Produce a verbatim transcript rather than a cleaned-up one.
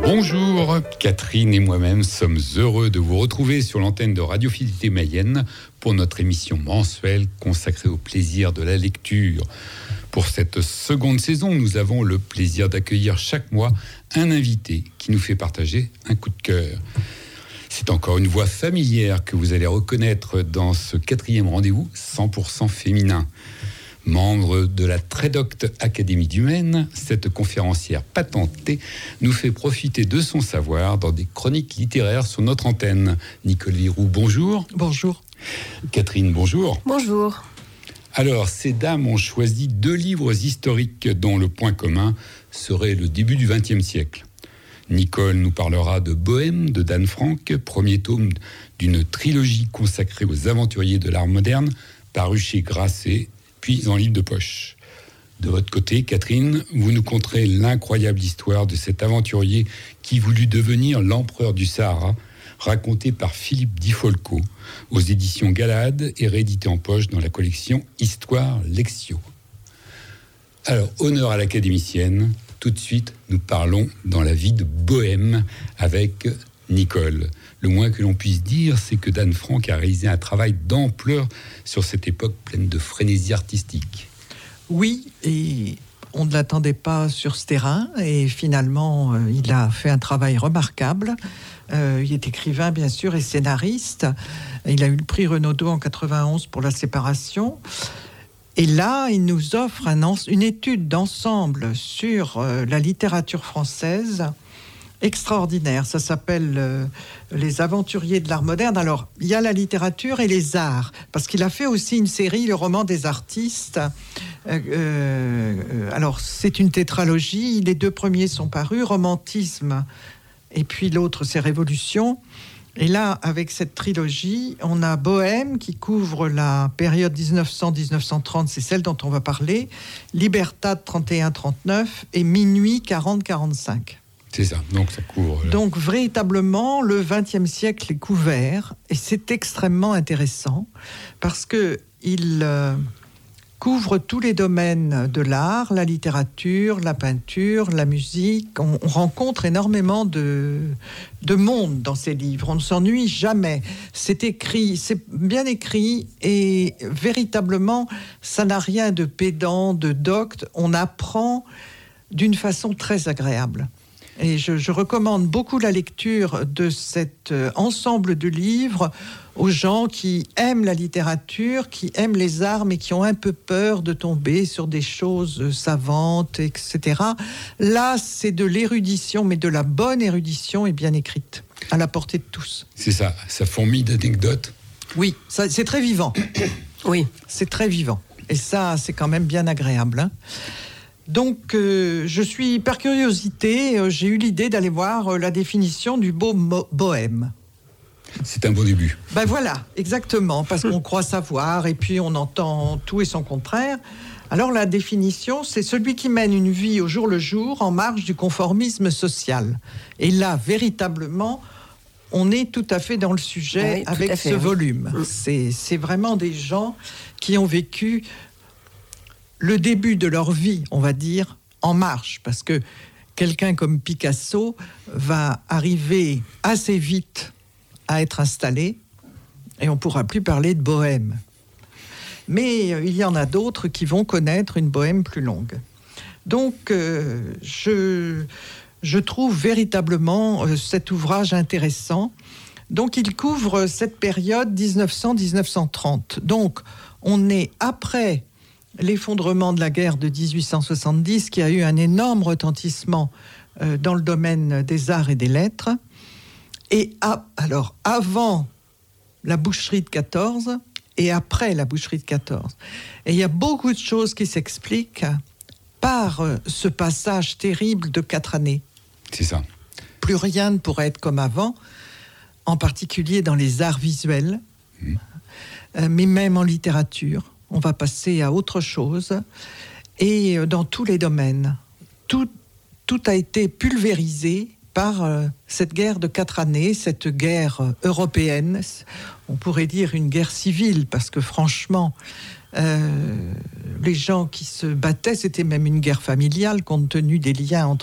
Bonjour, Catherine et moi-même sommes heureux de vous retrouver sur l'antenne de Radio Fidélité Mayenne pour notre émission mensuelle consacrée au plaisir de la lecture. Pour cette seconde saison, nous avons le plaisir d'accueillir chaque mois un invité qui nous fait partager un coup de cœur. C'est encore une voix familière que vous allez reconnaître dans ce quatrième rendez-vous cent pour cent féminin. Membre de la très docte Académie du Maine, cette conférencière patentée nous fait profiter de son savoir dans des chroniques littéraires sur notre antenne. Nicole Viroux, bonjour. Bonjour. Catherine, bonjour. Bonjour. Alors, ces dames ont choisi deux livres historiques dont le point commun serait le début du vingtième siècle. Nicole nous parlera de Bohème de Dan Frank, premier tome d'une trilogie consacrée aux aventuriers de l'art moderne, paru chez Grasset, puis en livre de poche. De votre côté, Catherine, vous nous conterez l'incroyable histoire de cet aventurier qui voulut devenir l'empereur du Sahara, raconté par Philippe Di Folco, aux éditions Galahad et réédité en poche dans la collection Histoire Lexio. Alors, honneur à l'académicienne. Tout de suite, nous parlons dans la vie de Bohème avec Nicole. Le moins que l'on puisse dire, c'est que Dan Frank a réalisé un travail d'ampleur sur cette époque pleine de frénésie artistique. Oui, et on ne l'attendait pas sur ce terrain, et finalement, euh, il a fait un travail remarquable. Euh, il est écrivain, bien sûr, et scénariste. Il a eu le prix Renaudot en quatre-vingt-onze pour La Séparation. Et là, il nous offre un, une étude d'ensemble sur euh, la littérature française extraordinaire. Ça s'appelle euh, Les aventuriers de l'art moderne. Alors, il y a la littérature et les arts, parce qu'il a fait aussi une série, Le roman des artistes. Euh, euh, alors, c'est une tétralogie. Les deux premiers sont parus, Romantisme, et puis l'autre, c'est Révolution. Et là, avec cette trilogie, on a Bohème qui couvre la période dix-neuf cents à dix-neuf cent trente, c'est celle dont on va parler, Libertad trente et un trente-neuf et Minuit quarante quarante-cinq. C'est ça, donc ça couvre... Là. Donc véritablement, le vingtième siècle est couvert, et c'est extrêmement intéressant, parce qu'il euh, couvre tous les domaines de l'art, la littérature, la peinture, la musique. On, on rencontre énormément de, de monde dans ces livres. On ne s'ennuie jamais. C'est écrit, c'est bien écrit, et véritablement, ça n'a rien de pédant, de docte. On apprend d'une façon très agréable. Et je, je recommande beaucoup la lecture de cet euh, ensemble de livres aux gens qui aiment la littérature, qui aiment les arts, mais qui ont un peu peur de tomber sur des choses savantes, et cetera. Là, c'est de l'érudition, mais de la bonne érudition et bien écrite, à la portée de tous. C'est ça, ça fourmille d'anecdotes. Oui, ça, c'est très vivant. Oui. C'est très vivant. Et ça, c'est quand même bien agréable, hein. Donc, euh, je suis, par curiosité, euh, j'ai eu l'idée d'aller voir euh, la définition du mot mo- bohème. C'est un beau début. Ben voilà, exactement, parce qu'on croit savoir, et puis on entend tout et son contraire. Alors, la définition, c'est celui qui mène une vie au jour le jour, en marge du conformisme social. Et là, véritablement, on est tout à fait dans le sujet oui, avec fait, ce oui. volume. C'est, c'est vraiment des gens qui ont vécu le début de leur vie, on va dire, en marche, parce que quelqu'un comme Picasso va arriver assez vite à être installé, et on ne pourra plus parler de bohème. Mais euh, il y en a d'autres qui vont connaître une bohème plus longue. Donc, euh, je, je trouve véritablement euh, cet ouvrage intéressant. Donc, il couvre cette période dix-neuf cents à dix-neuf cent trente. Donc, on est après l'effondrement de la guerre de dix-huit cent soixante-dix, qui a eu un énorme retentissement euh, dans le domaine des arts et des lettres. Et à, alors, avant la boucherie de quatorze et après la boucherie de quatorze. Et il y a beaucoup de choses qui s'expliquent par euh, ce passage terrible de quatre années. C'est ça. Plus rien ne pourrait être comme avant, en particulier dans les arts visuels, mmh. euh, mais même en littérature. On va passer à autre chose, et dans tous les domaines. Tout, tout a été pulvérisé par euh, cette guerre de quatre années, cette guerre euh, européenne. On pourrait dire une guerre civile, parce que franchement, euh, les gens qui se battaient, c'était même une guerre familiale, compte tenu des liens entre